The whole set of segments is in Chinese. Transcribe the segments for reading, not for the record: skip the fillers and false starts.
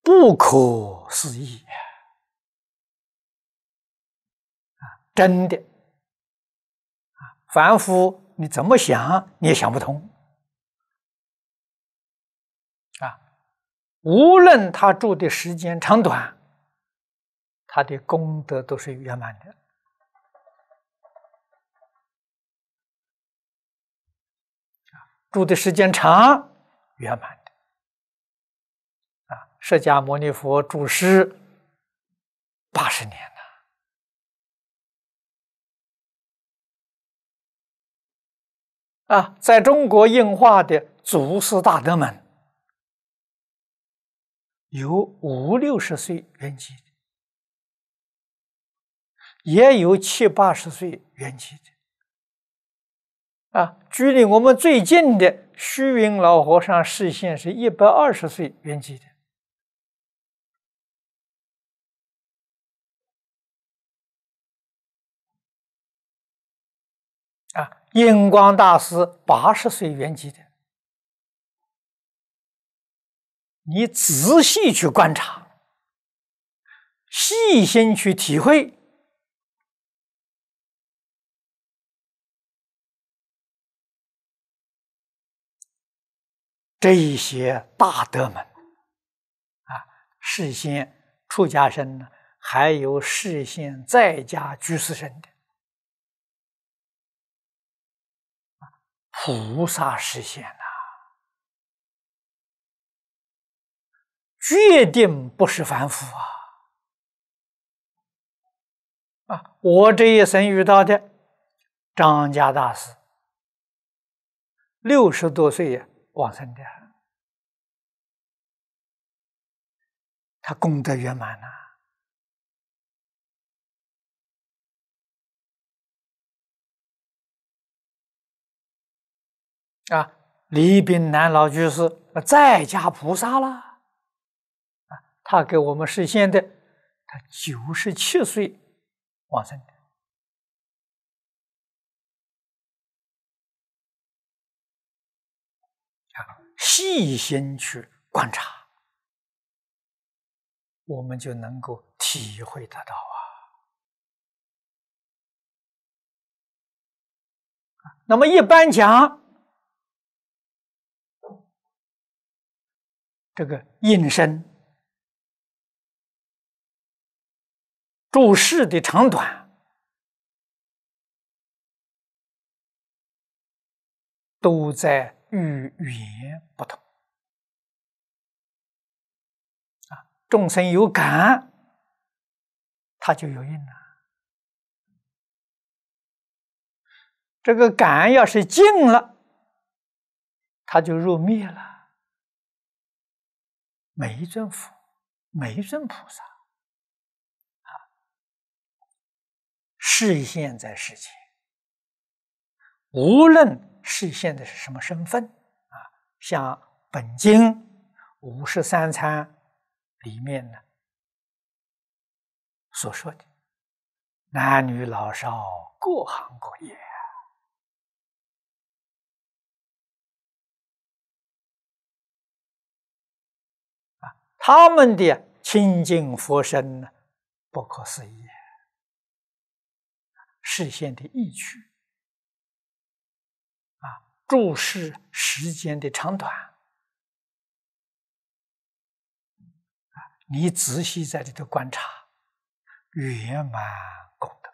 不可思议真的凡夫你怎么想你也想不通无论他住的时间长短，他的功德都是圆满的住的时间长，圆满的释迦牟尼佛住世80年了在中国应化的祖师大德们，有50、60岁圆寂的，也有70、80岁圆寂的距离我们最近的虚云老和尚示现是120岁圆寂的印光大师80岁圆寂的。你仔细去观察，细心去体会，这一些大德们示现出家身呢，还有示现在家居士身的菩萨示现决定不是凡夫我这一生遇到的张家大师60多岁往生的，他功德圆满李炳南老居士在家菩萨了他给我们示现的，他97岁往生的细心去观察，我们就能够体会得到那么一般讲，这个应身住世的长短都在语言不同众生有感，他就有应了。这个感要是尽了，他就入灭了。每一尊佛，每一尊菩萨示现在世间，无论示现的是什么身份像本经53参里面呢所说的男女老少各行各业他们的清净佛身呢不可思议示现的意趣注视时间的长短你仔细在这里头观察，圆满功德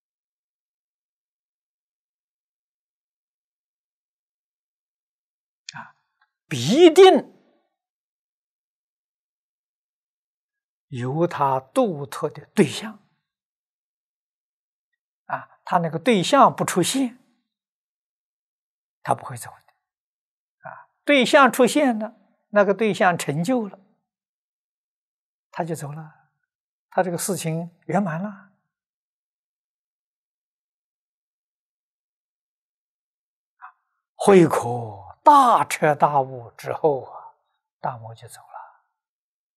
必定有他独特的对象他那个对象不出现，他不会走的对象出现了，那个对象成就了，他就走了，他这个事情圆满了慧可大彻大悟之后大摩就走了